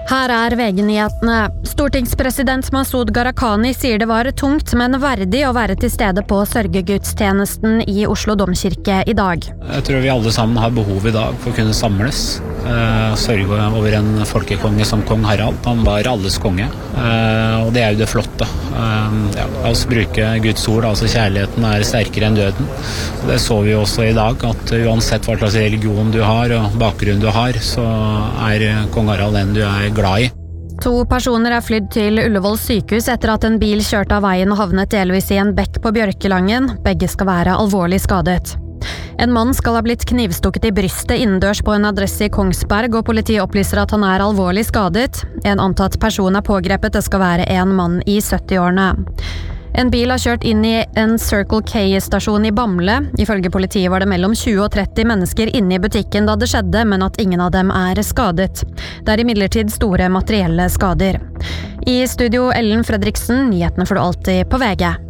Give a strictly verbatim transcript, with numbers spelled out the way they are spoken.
Her er V G-nyhetene. Stortingspresident Masoud Gharahkhani sier det var tungt, men verdig å være til stede på sørgegudstjenesten i Oslo Domkirke i dag. Jeg tror vi alle sammen har behov i dag for å kunne samles. Uh, sørge over en folkekonge som kong Harald. Han var alles konge, uh, og det er jo det flotte. Uh, ja, la oss bruke Guds ord, altså kjærligheten er sterkere enn døden. Det så vi også i dag, at uansett hva slags religion du har og bakgrunn du har, så er kong Harald den du er glad i. To personer er flydd til Ullevål sykehus etter at en bil kjørte av veien og havnet delvis i en bekk på Bjørkelangen. Begge skal være alvorlig skadet. En mann skal ha blitt knivstukket i brystet innendørs på en adresse i Kongsberg, og politiet opplyser at han er alvorlig skadet. En antatt person er pågrepet, det skal være en mann i sytti-årene. En bil har kjørt inn i en Circle K-stasjon i Bamble. Ifølge politiet var det mellom tjue og tretti mennesker inne i butikken da det skjedde, men at ingen av dem er skadet. Det er imidlertid store materielle skader. I studio Ellen Fredriksen, nyhetene får du alltid på V G.